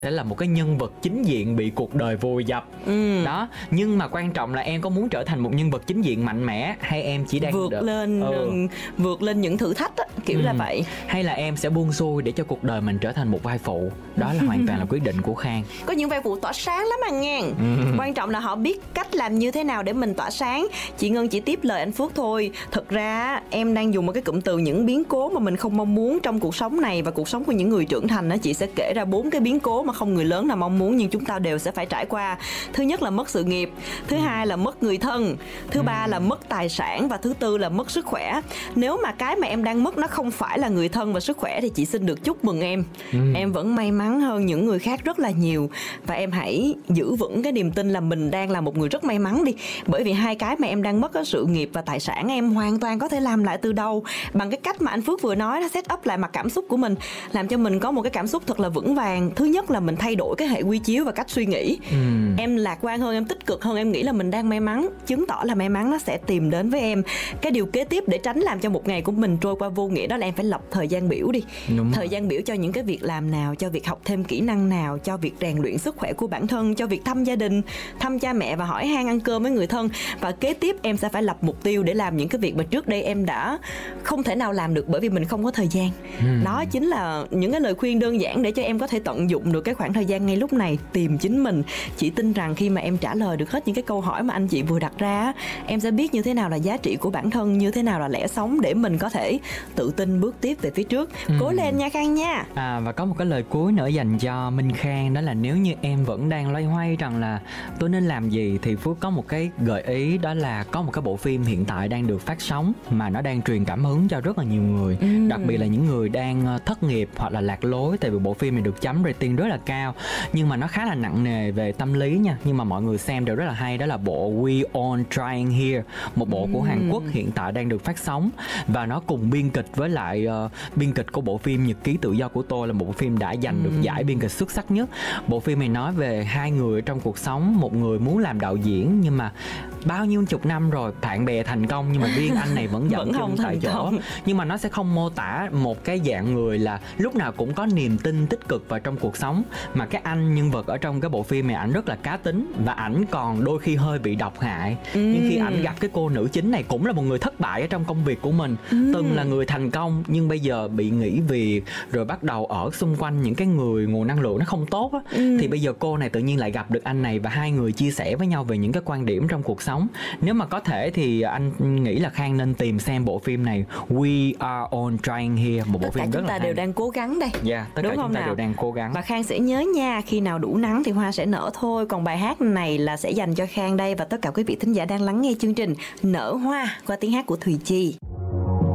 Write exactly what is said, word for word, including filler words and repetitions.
sẽ là một cái nhân vật chính diện bị cuộc đời vùi dập. Ừ. Đó, nhưng mà quan trọng là em có muốn trở thành một nhân vật chính diện mạnh mẽ, hay em chỉ đang vượt đợi... lên ừ. vượt lên những thử thách á, kiểu ừ. là vậy. Hay là em sẽ buông xuôi để cho cuộc đời mình trở thành một vai phụ. Đó là hoàn toàn là quyết định của Khang. Có những vai phụ tỏa sáng lắm anh nghe. ừ. Quan trọng là họ biết cách làm như thế nào để mình tỏa sáng. Chị Ngân chỉ tiếp lời anh Phước thôi. Thật ra em đang dùng một cái cụm từ những biến cố mà mình không mong muốn trong cuộc sống này và cuộc sống của những người trưởng thành đó. Chị sẽ kể ra bốn cái biến cố mà không người lớn nào mong muốn nhưng chúng ta đều sẽ phải trải qua. Thứ nhất là mất sự nghiệp, thứ hai là mất người thân, thứ ba là mất tài sản và thứ tư là mất sức khỏe. Nếu mà cái mà em đang mất nó không phải là người thân và sức khỏe thì chị xin được chúc mừng em. ừ. Em vẫn may mắn hơn những người khác rất là nhiều. Và em hãy giữ vững cái niềm tin là mình đang là một người rất may mắn đi. Bởi vì hai cái mà em đang mất, sự nghiệp và tài sản, em hoàn toàn có thể làm lại từ đầu bằng cái cách mà anh Phước vừa nói, nó set up lại mặt cảm xúc của mình, làm cho mình có một cái cảm xúc thật là vững vàng. Thứ nhất là mình thay đổi cái hệ quy chiếu và cách suy nghĩ. ừ. Em lạc quan hơn, em tích cực hơn, em nghĩ là mình đang may mắn, chứng tỏ là may mắn nó sẽ tìm đến với em. Cái điều kế tiếp để tránh làm cho một ngày của mình trôi qua vô nghĩa đó là em phải lập thời gian biểu đi. Đúng thời rồi. gian biểu cho những cái việc làm nào, cho việc học thêm kỹ năng nào, cho việc rèn luyện sức khỏe của bản thân, cho việc thăm gia đình, thăm cha mẹ và hỏi han ăn cơm với người thân. Và kế tiếp em sẽ phải lập mục tiêu để làm những cái việc mà trước đây em đã không thể nào làm được bởi vì mình không có thời gian. ừ. Đó chính là những cái lời khuyên đơn giản để cho em có thể tận dụng được cái khoảng thời gian ngay lúc này, tìm chính mình. Chị tin rằng khi mà em trả lời được hết những cái câu hỏi mà anh chị vừa đặt ra, em sẽ biết như thế nào là giá trị của bản thân, như thế nào là lẽ sống để mình có thể tự tin bước tiếp về phía trước. ừ. Cố lên nha Khang nha. À, và có một cái lời cuối nữa dành cho Minh Khang, đó là nếu như em vẫn đang loay hoay rằng là tôi nên làm gì, thì Phước có một cái gợi ý, đó là có một cái bộ phim hiện tại đang được phát sóng mà nó đang truyền cảm hứng cho rất là nhiều người. ừ. Đặc biệt là những người đang thất nghiệp hoặc là lạc lối, tại vì bộ phim này được chấm rating rất là cao nhưng mà nó khá là nặng nề về tâm lý nha, nhưng mà mọi người xem đều rất là hay. Đó là bộ We All Trying Here, một bộ của Hàn Quốc hiện tại đang được phát sóng, và nó cùng biên kịch với lại uh, biên kịch của bộ phim Nhật ký tự do của tôi, là một bộ phim đã giành được giải biên kịch xuất sắc nhất. Bộ phim này nói về hai người trong cuộc sống, một người muốn làm đạo diễn nhưng mà bao nhiêu chục năm rồi bạn bè thành công nhưng mà riêng anh này vẫn dậm chân tại chỗ. Nhưng mà nó sẽ không mô tả một cái dạng người là lúc nào cũng có niềm tin tích cực vào trong cuộc sống, mà cái anh nhân vật ở trong cái bộ phim này ảnh rất là cá tính và ảnh còn đôi khi hơi bị độc hại. ừ. Nhưng khi ảnh gặp cái cô nữ chính này, cũng là một người thất bại ở trong công việc của mình, ừ. từng là người thành công nhưng bây giờ bị nghỉ việc rồi bắt đầu ở xung quanh những cái người nguồn năng lượng nó không tốt á. ừ. Thì bây giờ cô này tự nhiên lại gặp được anh này và hai người chia sẻ với nhau về những cái quan điểm trong cuộc sống. Nếu mà có thể thì anh nghĩ là Khang nên tìm xem bộ phim này, We Are All Trying Here, một bộ tất phim cả rất chúng là ta hay. đều đang cố gắng đây. Dạ, yeah, tất đúng cả không chúng ta nào? đều đang cố gắng. Và Khang sẽ nhớ nha, khi nào đủ nắng thì hoa sẽ nở thôi. Còn bài hát này là sẽ dành cho Khang đây và tất cả quý vị thính giả đang lắng nghe chương trình Nở Hoa qua tiếng hát của Thùy Chi.